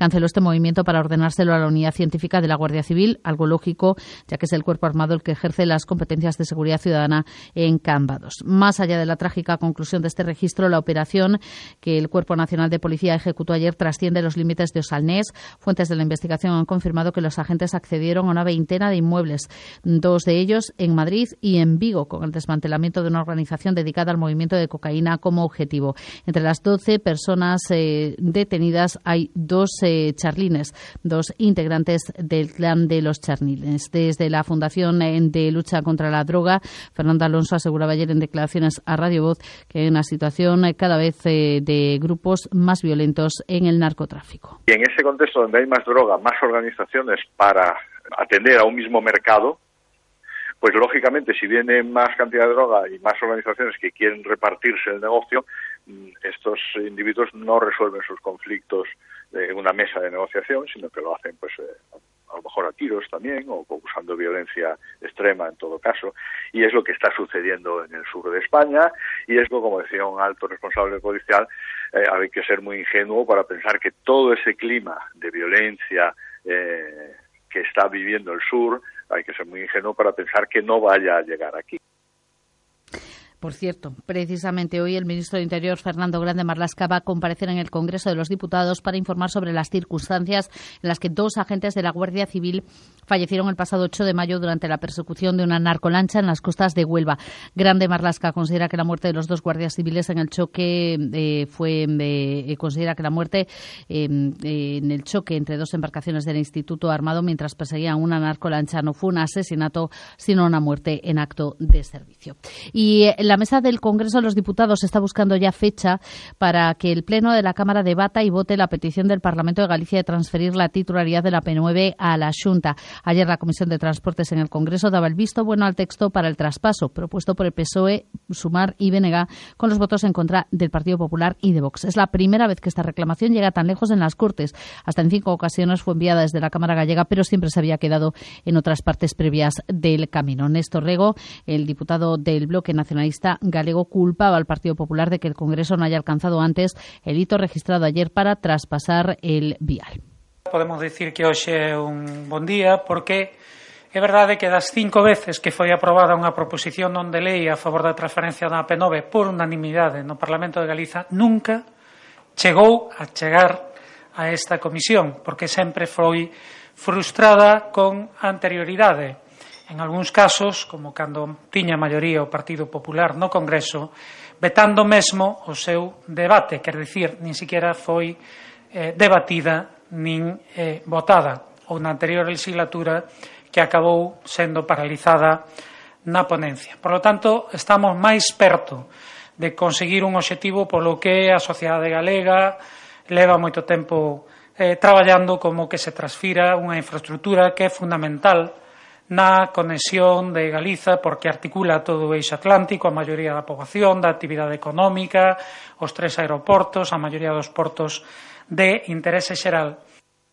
canceló este movimiento para ordenárselo a la unidad científica de la Guardia Civil, algo lógico, ya que es el cuerpo armado el que ejerce las competencias de seguridad ciudadana en Cambados. Más allá de la trágica conclusión de este registro, la operación que el Cuerpo Nacional de Policía ejecutó ayer trasciende los límites de Osalnés. Fuentes de la investigación han confirmado que los agentes accedieron a una veintena de inmuebles, 2 de ellos en Madrid y en Vigo, con el desmantelamiento de una organización dedicada al movimiento de cocaína como objetivo. Entre las 12 personas detenidas hay 2 charlines, 2 integrantes del clan de los charlines. Desde la Fundación de Lucha contra la Droga, Fernando Alonso aseguraba ayer en declaraciones a Radio Voz que hay una situación cada vez de grupos más violentos en el narcotráfico. Y en ese contexto donde hay más droga, más organizaciones para atender a un mismo mercado, pues lógicamente si viene más cantidad de droga y más organizaciones que quieren repartirse el negocio, estos individuos no resuelven sus conflictos en una mesa de negociación, sino que lo hacen pues a lo mejor a tiros también, o usando violencia extrema en todo caso, y es lo que está sucediendo en el sur de España, y es como decía un alto responsable policial, hay que ser muy ingenuo para pensar que todo ese clima de violencia que está viviendo el sur, hay que ser muy ingenuo para pensar que no vaya a llegar aquí. Por cierto, precisamente hoy el ministro de Interior, Fernando Grande Marlaska, va a comparecer en el Congreso de los Diputados para informar sobre las circunstancias en las que 2 agentes de la Guardia Civil fallecieron el pasado 8 de mayo durante la persecución de una narcolancha en las costas de Huelva. Grande Marlaska considera que la muerte de los 2 guardias civiles en el choque considera que la muerte en el choque entre 2 embarcaciones del Instituto Armado mientras perseguían una narcolancha no fue un asesinato, sino una muerte en acto de servicio. Y la mesa del Congreso de los Diputados está buscando ya fecha para que el Pleno de la Cámara debata y vote la petición del Parlamento de Galicia de transferir la titularidad de la P9 a la Xunta. Ayer la Comisión de Transportes en el Congreso daba el visto bueno al texto para el traspaso propuesto por el PSOE, Sumar y BNG, con los votos en contra del Partido Popular y de Vox. Es la primera vez que esta reclamación llega tan lejos en las Cortes. Hasta en 5 ocasiones fue enviada desde la Cámara gallega, pero siempre se había quedado en otras partes previas del camino. Néstor Rego, el diputado del Bloque Nacionalista galego, culpaba al Partido Popular de que el Congreso no haya alcanzado antes el hito registrado ayer para traspasar el vial. Podemos decir que hoxe é un bon día porque é verdade que das 5 veces que foi aprobada unha proposición non de lei a favor da transferencia da P9 por unanimidade no Parlamento de Galiza, nunca chegou a chegar a esta comisión, porque sempre foi frustrada con anterioridade. En algúns casos, como cando tiña maioría o Partido Popular no Congreso, vetando mesmo o seu debate, quer dicir, nin siquiera foi debatida nin votada, ou na anterior legislatura que acabou sendo paralizada na ponencia. Por lo tanto, estamos máis perto de conseguir un obxectivo polo que a sociedade galega leva moito tempo traballando, como que se transfira unha infraestructura que é fundamental na conexión de Galiza, porque articula todo o eixo atlántico, a maioría da poboación, da actividade económica, os 3 aeroportos, a maioría dos portos de interese xeral.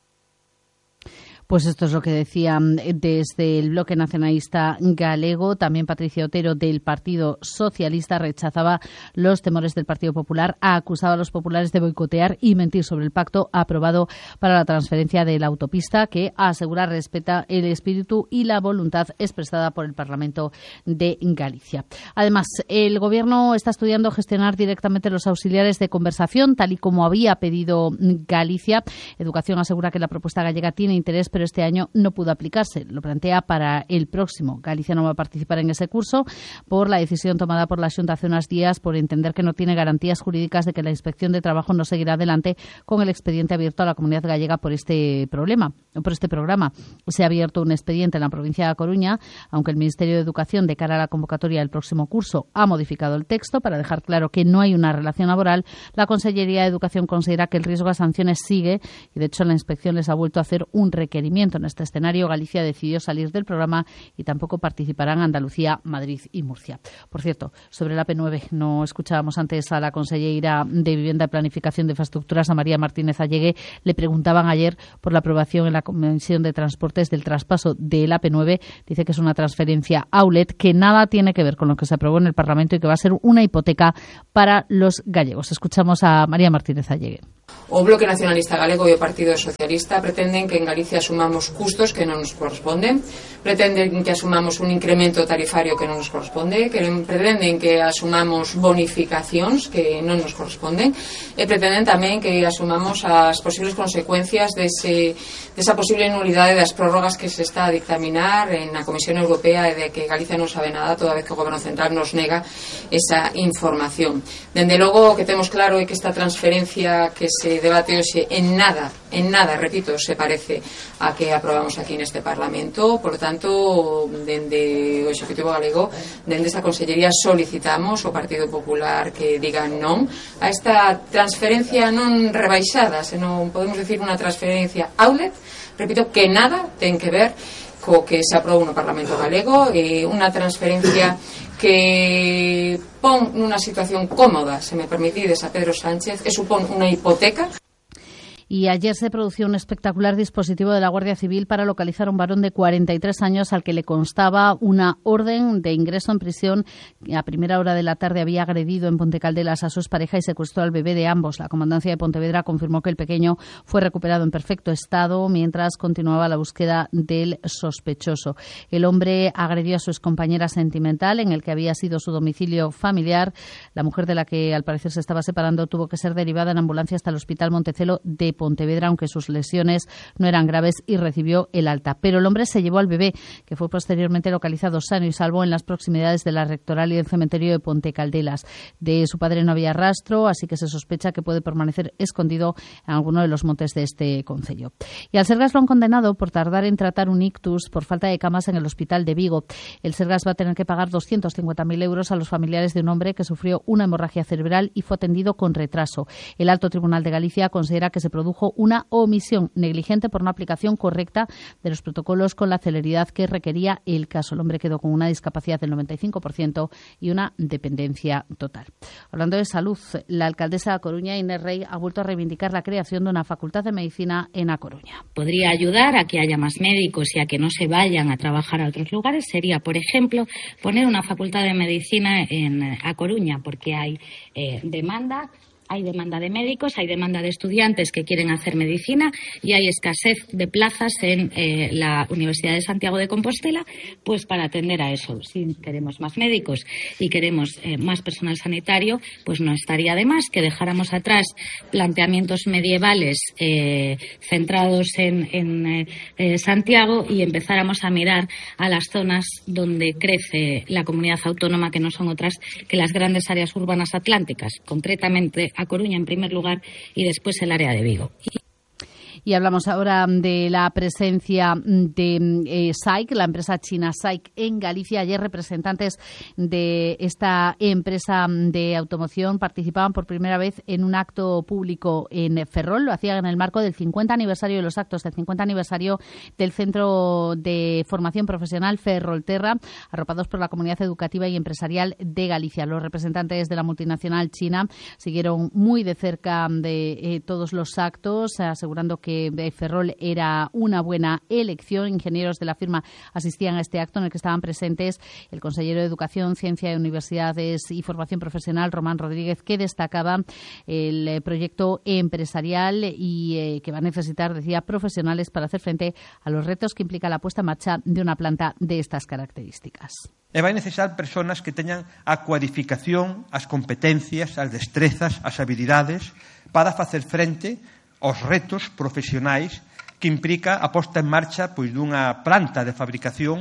Pues esto es lo que decía desde el Bloque Nacionalista Galego. También Patricia Otero, del Partido Socialista, rechazaba los temores del Partido Popular. Ha acusado a los populares de boicotear y mentir sobre el pacto aprobado para la transferencia de la autopista, que asegura respeta el espíritu y la voluntad expresada por el Parlamento de Galicia. Además, el Gobierno está estudiando gestionar directamente los auxiliares de conversación, tal y como había pedido Galicia. Educación asegura que la propuesta gallega tiene interés, pero este año no pudo aplicarse. Lo plantea para el próximo. Galicia no va a participar en ese curso por la decisión tomada por la Xunta hace unos días por entender que no tiene garantías jurídicas de que la Inspección de Trabajo no seguirá adelante con el expediente abierto a la comunidad gallega por este programa. Se ha abierto un expediente en la provincia de A Coruña, aunque el Ministerio de Educación, de cara a la convocatoria del próximo curso, ha modificado el texto para dejar claro que no hay una relación laboral. La Consellería de Educación considera que el riesgo a sanciones sigue y, de hecho, la Inspección les ha vuelto a hacer un requerimiento seguimiento. En este escenario, Galicia decidió salir del programa y tampoco participarán Andalucía, Madrid y Murcia. Por cierto, sobre la AP9, no escuchábamos antes a la consellera de Vivienda y Planificación de Infraestructuras, a María Martínez Allegue. Le preguntaban ayer por la aprobación en la Comisión de Transportes del traspaso del AP9. Dice que es una transferencia outlet que nada tiene que ver con lo que se aprobó en el Parlamento y que va a ser una hipoteca para los gallegos. Escuchamos a María Martínez Allegue. O Bloque Nacionalista Galego e o Partido Socialista pretenden que en Galicia asumamos custos que non nos corresponden, pretenden que asumamos un incremento tarifario que non nos corresponde, que pretenden que asumamos bonificacións que non nos corresponden e pretenden tamén que asumamos as posibles consecuencias desa posible nulidade das prórrogas que se está a dictaminar en a Comisión Europea e de que Galicia non sabe nada toda vez que o Goberno Central nos nega esa información. Dende logo, o que temos claro é que esta transferencia que se debate hoxe en nada, repito, se parece a que aprobamos aquí neste Parlamento. Por tanto, dende o Executivo Galego, dende esta Consellería, solicitamos ao Partido Popular que digan non a esta transferencia non rebaixada, senón podemos decir unha transferencia outlet, repito, que nada ten que ver co que se aprobou no Parlamento Galego, e unha transferencia que pon nunha situación cómoda, se me permitides, a Pedro Sánchez, e supón unha hipoteca. Y ayer se produjo un espectacular dispositivo de la Guardia Civil para localizar a un varón de 43 años al que le constaba una orden de ingreso en prisión. A primera hora de la tarde había agredido en Ponte Caldelas a su expareja y secuestró al bebé de ambos. La Comandancia de Pontevedra confirmó que el pequeño fue recuperado en perfecto estado mientras continuaba la búsqueda del sospechoso. El hombre agredió a su excompañera sentimental en el que había sido su domicilio familiar. La mujer, de la que al parecer se estaba separando, tuvo que ser derivada en ambulancia hasta el Hospital Montecelo de Pontevedra, aunque sus lesiones no eran graves, y recibió el alta. Pero el hombre se llevó al bebé, que fue posteriormente localizado sano y salvo en las proximidades de la Rectoral y del cementerio de Ponte Caldelas. De su padre no había rastro, así que se sospecha que puede permanecer escondido en alguno de los montes de este concello. Y al Sergas lo han condenado por tardar en tratar un ictus por falta de camas en el hospital de Vigo. El Sergas va a tener que pagar 250.000 euros a los familiares de un hombre que sufrió una hemorragia cerebral y fue atendido con retraso. El Alto Tribunal de Galicia considera que se produjo una omisión negligente por una aplicación correcta de los protocolos con la celeridad que requería el caso. El hombre quedó con una discapacidad del 95% y una dependencia total. Hablando de salud, la alcaldesa de A Coruña, Inés Rey, ha vuelto a reivindicar la creación de una facultad de medicina en A Coruña. Podría ayudar a que haya más médicos y a que no se vayan a trabajar a otros lugares. Sería, por ejemplo, poner una facultad de medicina en A Coruña, porque hay demanda. Hay demanda de médicos, hay demanda de estudiantes que quieren hacer medicina y hay escasez de plazas en la Universidad de Santiago de Compostela, pues para atender a eso. Si queremos más médicos y queremos más personal sanitario, pues no estaría de más que dejáramos atrás planteamientos medievales centrados en Santiago y empezáramos a mirar a las zonas donde crece la comunidad autónoma, que no son otras que las grandes áreas urbanas atlánticas, concretamente A Coruña en primer lugar y después el área de Vigo. Y hablamos ahora de la presencia de SAIC, la empresa china SAIC en Galicia. Ayer representantes de esta empresa de automoción participaban por primera vez en un acto público en Ferrol. Lo hacían en el marco del 50 aniversario de los actos del 50 aniversario del Centro de Formación Profesional Ferrolterra, arropados por la comunidad educativa y empresarial de Galicia. Los representantes de la multinacional china siguieron muy de cerca de todos los actos, asegurando que Ferrol era una buena elección. Ingenieros de la firma asistían a este acto en el que estaban presentes el consejero de Educación, Ciencia de Universidades y Formación Profesional, Román Rodríguez, que destacaba el proyecto empresarial y que va a necesitar, decía, profesionales para hacer frente a los retos que implica la puesta en marcha de una planta de estas características. E vai necesitar persoas que teñan a cualificación, as competencias, as destrezas, as habilidades para facer frente aos retos profesionais que implica a posta en marcha pois dunha planta de fabricación,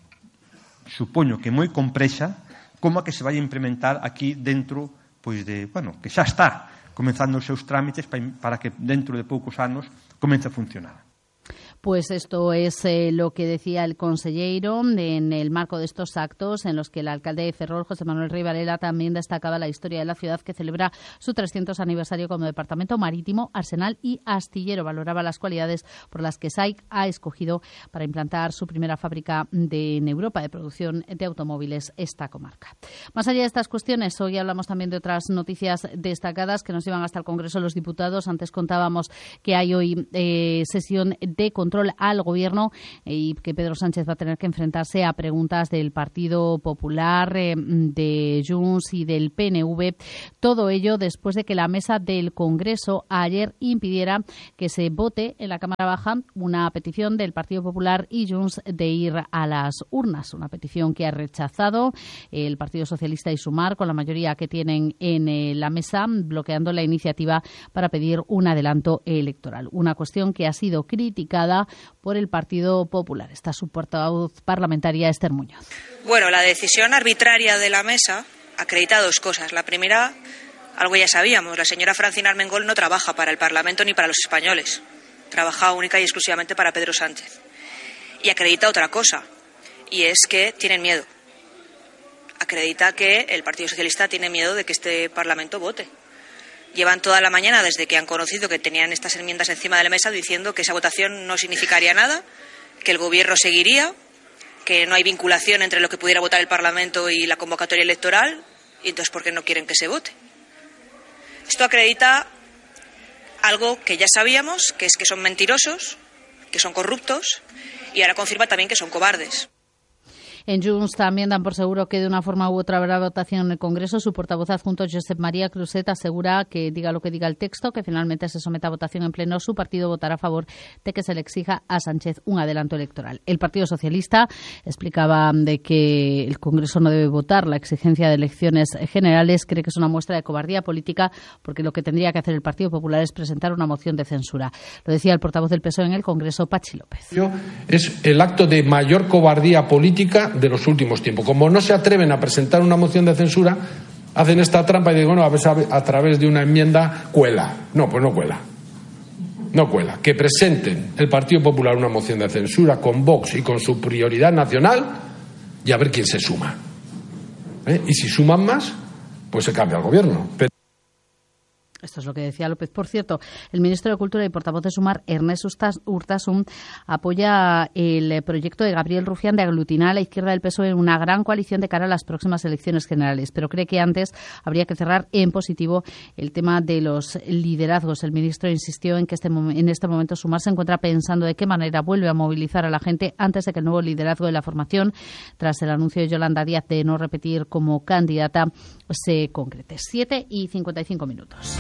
supoño que moi complexa, como a que se vai implementar aquí dentro, pois de, bueno, que xa está comenzando os seus trámites para que dentro de poucos anos comece a funcionar. Pues esto es lo que decía el conselleiro en el marco de estos actos en los que el alcalde de Ferrol, José Manuel Rey Varela, también destacaba la historia de la ciudad que celebra su 300 aniversario como departamento marítimo, arsenal y astillero. Valoraba las cualidades por las que SAIC ha escogido para implantar su primera fábrica en Europa de producción de automóviles esta comarca. Más allá de estas cuestiones, hoy hablamos también de otras noticias destacadas que nos llevan hasta el Congreso de los Diputados. Antes contábamos que hay hoy sesión de control al Gobierno y que Pedro Sánchez va a tener que enfrentarse a preguntas del Partido Popular, de Junts y del PNV. Todo ello después de que la mesa del Congreso ayer impidiera que se vote en la Cámara Baja una petición del Partido Popular y Junts de ir a las urnas. Una petición que ha rechazado el Partido Socialista y Sumar con la mayoría que tienen en la mesa, bloqueando la iniciativa para pedir un adelanto electoral. Una cuestión que ha sido criticada por el Partido Popular. Está su portavoz parlamentaria, Esther Muñoz. Bueno, la decisión arbitraria de la mesa acredita dos cosas. La primera, algo ya sabíamos, la señora Francina Armengol no trabaja para el Parlamento ni para los españoles. Trabaja única y exclusivamente para Pedro Sánchez. Y acredita otra cosa, y es que tienen miedo. Acredita que el Partido Socialista tiene miedo de que este Parlamento vote. Llevan toda la mañana, desde que han conocido que tenían estas enmiendas encima de la mesa, diciendo que esa votación no significaría nada, que el Gobierno seguiría, que no hay vinculación entre lo que pudiera votar el Parlamento y la convocatoria electoral, y entonces ¿por qué no quieren que se vote? Esto acredita algo que ya sabíamos, que es que son mentirosos, que son corruptos, y ahora confirma también que son cobardes. En Junts también dan por seguro que de una forma u otra habrá votación en el Congreso. Su portavoz adjunto, Josep María Cruzet, asegura que diga lo que diga el texto, que finalmente se someta a votación en pleno, su partido votará a favor de que se le exija a Sánchez un adelanto electoral. El Partido Socialista explicaba de que el Congreso no debe votar la exigencia de elecciones generales. Cree que es una muestra de cobardía política porque lo que tendría que hacer el Partido Popular es presentar una moción de censura. Lo decía el portavoz del PSOE en el Congreso, Pachi López. Es el acto de mayor cobardía política de los últimos tiempos. Como no se atreven a presentar una moción de censura, hacen esta trampa y digo, bueno, a través de una enmienda cuela. No, pues no cuela. No cuela. Que presenten el Partido Popular una moción de censura con Vox y con su prioridad nacional y a ver quién se suma. Y si suman más, pues se cambia el gobierno. Esto es lo que decía López. Por cierto, el ministro de Cultura y portavoz de Sumar, Ernest Urtasun, apoya el proyecto de Gabriel Rufián de aglutinar a la izquierda del PSOE en una gran coalición de cara a las próximas elecciones generales, pero cree que antes habría que cerrar en positivo el tema de los liderazgos. El ministro insistió en que en este momento Sumar se encuentra pensando de qué manera vuelve a movilizar a la gente antes de que el nuevo liderazgo de la formación, tras el anuncio de Yolanda Díaz de no repetir como candidata, se concrete. 7:55.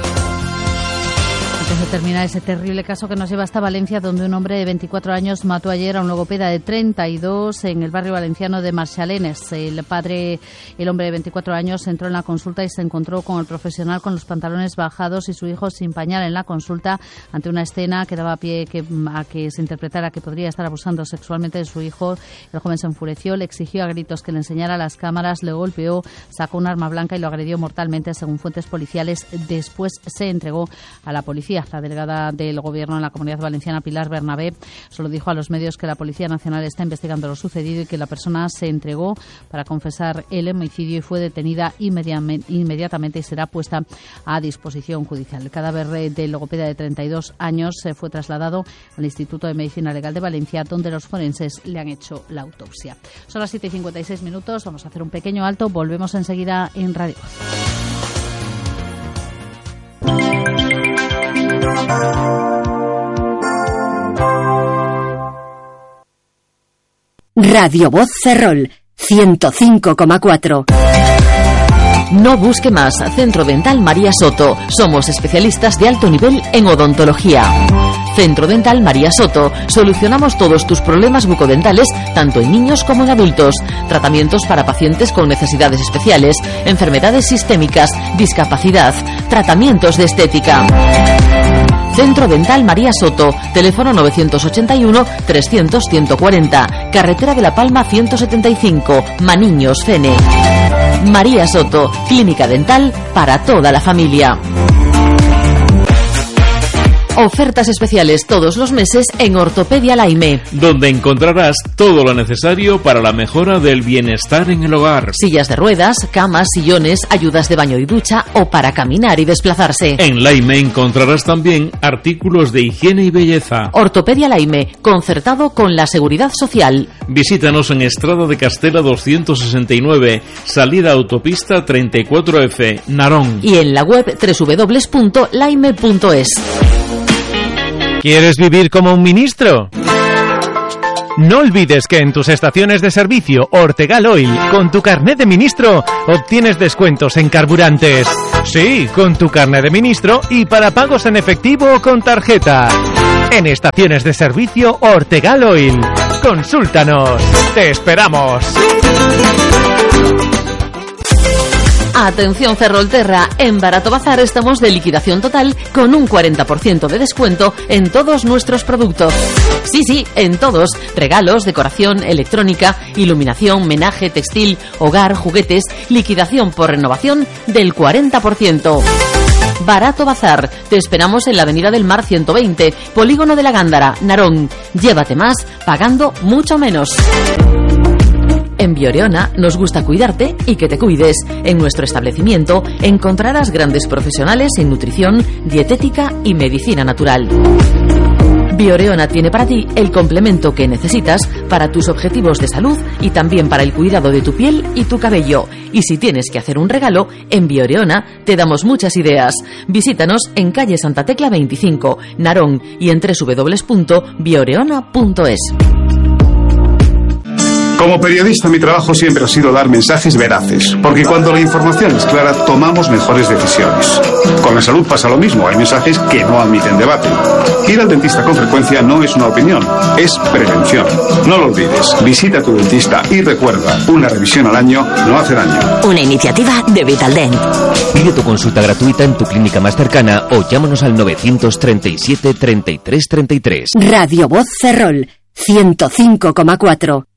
Antes de terminar ese terrible caso que nos lleva hasta Valencia, donde un hombre de 24 años mató ayer a un logopeda de 32 en el barrio valenciano de Marchalenes. El hombre de 24 años, entró en la consulta y se encontró con el profesional con los pantalones bajados y su hijo sin pañal en la consulta, ante una escena que daba pie a que se interpretara que podría estar abusando sexualmente de su hijo. El joven se enfureció, le exigió a gritos que le enseñara las cámaras, le golpeó, sacó un arma blanca y lo agredió mortalmente, según fuentes policiales. Después se entregó a la policía. La delegada del Gobierno en la Comunidad Valenciana, Pilar Bernabé, solo dijo a los medios que la Policía Nacional está investigando lo sucedido y que la persona se entregó para confesar el homicidio y fue detenida inmediatamente y será puesta a disposición judicial. El cadáver del logopeda de 32 años fue trasladado al Instituto de Medicina Legal de Valencia, donde los forenses le han hecho la autopsia. Son las 7:56. Vamos a hacer un pequeño alto. Volvemos enseguida en Radio Radio Voz Ferrol 105,4. No busque más. Centro Dental María Soto. Somos especialistas de alto nivel en odontología. Centro Dental María Soto. Solucionamos todos tus problemas bucodentales, tanto en niños como en adultos. Tratamientos para pacientes con necesidades especiales, enfermedades sistémicas, discapacidad, tratamientos de estética. Centro Dental María Soto. Teléfono 981 300 140. Carretera de La Palma 175. Maniños, Fene. María Soto. Clínica dental para toda la familia. Ofertas especiales todos los meses en Ortopedia Laime, donde encontrarás todo lo necesario para la mejora del bienestar en el hogar. Sillas de ruedas, camas, sillones, ayudas de baño y ducha o para caminar y desplazarse. En Laime encontrarás también artículos de higiene y belleza. Ortopedia Laime, concertado con la Seguridad Social. Visítanos en Estrada de Castela 269, salida autopista 34F, Narón. Y en la web www.laime.es. ¿Quieres vivir como un ministro? No olvides que en tus estaciones de servicio Ortegal Oil, con tu carnet de ministro, obtienes descuentos en carburantes. Sí, con tu carnet de ministro y para pagos en efectivo o con tarjeta. En estaciones de servicio Ortegal Oil. Consúltanos. ¡Te esperamos! Atención Ferrolterra, en Barato Bazar estamos de liquidación total con un 40% de descuento en todos nuestros productos. Sí, en todos. Regalos, decoración, electrónica, iluminación, menaje, textil, hogar, juguetes, liquidación por renovación del 40%. Barato Bazar, te esperamos en la Avenida del Mar 120, Polígono de la Gándara, Narón. Llévate más, pagando mucho menos. En Bioreona nos gusta cuidarte y que te cuides. En nuestro establecimiento encontrarás grandes profesionales en nutrición, dietética y medicina natural. Bioreona tiene para ti el complemento que necesitas para tus objetivos de salud y también para el cuidado de tu piel y tu cabello. Y si tienes que hacer un regalo, en Bioreona te damos muchas ideas. Visítanos en calle Santa Tecla 25, Narón, y en www.bioreona.es. Como periodista, mi trabajo siempre ha sido dar mensajes veraces, porque cuando la información es clara, tomamos mejores decisiones. Con la salud pasa lo mismo, hay mensajes que no admiten debate. Ir al dentista con frecuencia no es una opinión, es prevención. No lo olvides, visita a tu dentista y recuerda, una revisión al año no hace daño. Una iniciativa de Vitaldent. Pide tu consulta gratuita en tu clínica más cercana o llámanos al 937 33 33. Radio Voz Ferrol, 105,4.